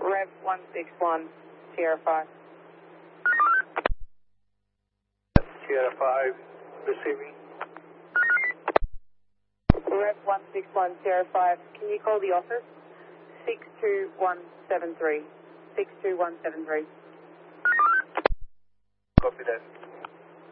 Rev 161, Sierra 5. Sierra 5, receiving. Rev 161, Sierra 5, can you call the office? 62173. 62173. Copy that.